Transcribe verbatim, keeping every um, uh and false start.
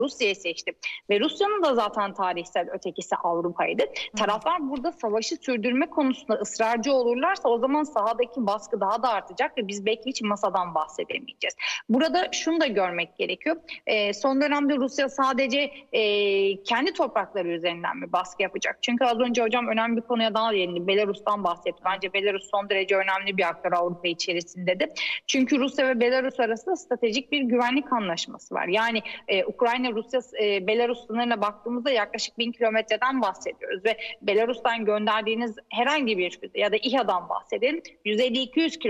Rusya'yı seçti ve Rusya'nın da zaten tarihsel ötekisi Avrupa'ydı. Taraflar burada savaşı sürdürme konusunda ısrarcı olurlarsa o zaman sahadaki baskı daha da artacak ve biz belki hiç masadan bahsedemeyeceğiz. Burada şunu da görmek gerekiyor. E, son dönemde Rusya sadece e, kendi toprakları üzerinden mi baskı yapacak? Çünkü az önce hocam önemli bir konuya daha değindi. Belarus'tan bahsetti. Bence Belarus son derece önemli bir aktör Avrupa içerisinde de. Çünkü Rusya ve Belarus arasında stratejik bir güvenlik anlaşması var. Yani e, Ukrayna, Rusya, e, Belarus sınırına baktığımızda yaklaşık bin kilometreden bahsediyoruz ve Belarus'tan gönderdiğiniz herhangi bir füze ya da İHA'dan bahsedelim yüz elli iki yüz kilometre